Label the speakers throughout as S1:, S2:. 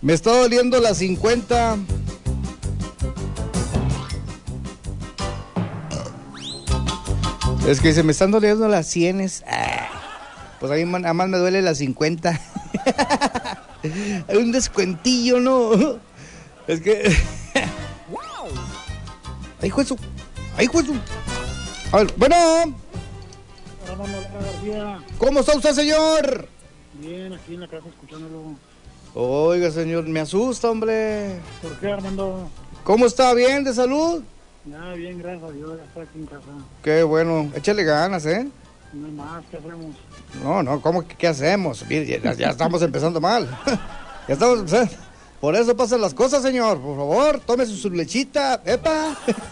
S1: Me está doliendo la 50. Es que se me están doliendo las 100. Pues ahí nada más me duele la 50. Hay un descuentillo, ¿no? Es que... ¡Ay, juez! ¡Ay, juez! A ver, bueno. ¿Cómo está usted, señor?
S2: Bien, aquí en la casa escuchándolo.
S1: Oiga, señor, me asusta, hombre.
S2: ¿Por qué, Armando?
S1: ¿Cómo está? ¿Bien de salud?
S2: Ya, bien, gracias a Dios, ya está aquí en casa.
S1: Qué bueno, échale ganas, ¿eh?
S2: No hay más, ¿qué hacemos?
S1: No, ¿cómo que qué hacemos? Mire, ya estamos empezando mal. Ya estamos empezando. Por eso pasan las cosas, señor. Por favor, tome su lechita. ¡Epa!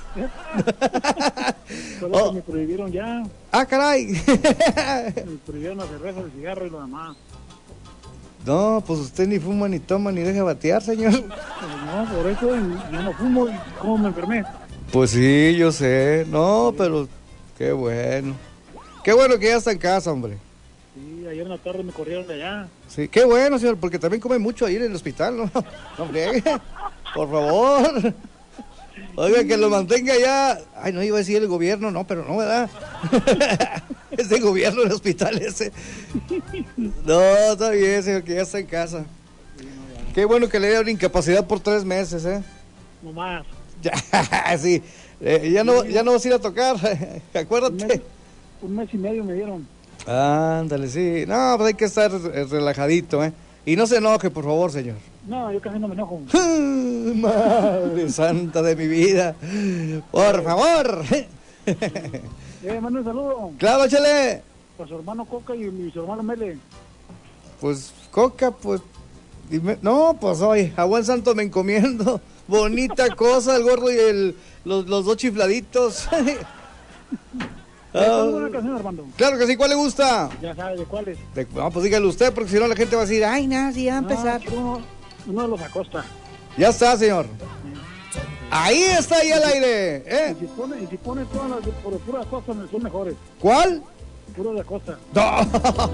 S2: Solo que me prohibieron ya.
S1: ¡Ah, caray!
S2: Me prohibieron la cerveza, el cigarro y lo demás.
S1: No, pues usted ni fuma, ni toma, ni deja batear, señor.
S2: Pues no, por eso yo no fumo y ¿cómo me enfermé?
S1: Pues sí, yo sé. No, pero qué bueno. Qué bueno que ya está en casa, hombre.
S2: Sí, ayer en la tarde me corrieron de allá.
S1: Sí, qué bueno, señor, porque también come mucho ahí en el hospital, ¿no? No friegue, por favor. Oiga, que lo mantenga ya. Ay, no iba a decir el gobierno, no, pero no, ¿verdad? Es de gobierno el hospital ese. No, está bien, señor, que ya está en casa.
S2: Sí, no, ya.
S1: Qué bueno que le dieron incapacidad por 3 meses, ¿eh?
S2: No más.
S1: Ya, sí. Ya no vas a ir a tocar, acuérdate.
S2: Un mes y medio me dieron.
S1: Ándale, sí. No, pues hay que estar relajadito, ¿eh? Y no se enoje, por favor, señor.
S2: No, yo casi no me enojo.
S1: Madre santa de mi vida. Por favor.
S2: Manda un saludo.
S1: Claro, échale.
S2: Para su hermano Coca y su hermano Mele.
S1: Pues, Coca, pues... No, pues hoy, a buen santo me encomiendo. Bonita cosa, el gordo y los 2 chifladitos.
S2: Una canción, Armando.
S1: Claro que sí, ¿cuál le gusta?
S2: Ya sabe de cuáles.
S1: No, pues dígale usted, porque si no la gente va a decir, ay, no, sí, va a empezar.
S2: Uno de los Acosta.
S1: Ya está, señor. Ahí está, ahí al aire.
S2: Y si pone todas las por pura Acosta, son mejores.
S1: ¿Cuál?
S2: Puro de Acosta.
S1: ¡No!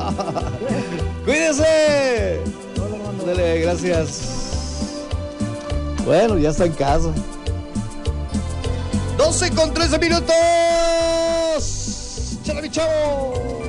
S1: ¡Cuídese!
S2: Hola, Armando.
S1: Dale, gracias. Bueno, ya está en casa. 12 con 13 minutos. ¡Chale, mi chavo!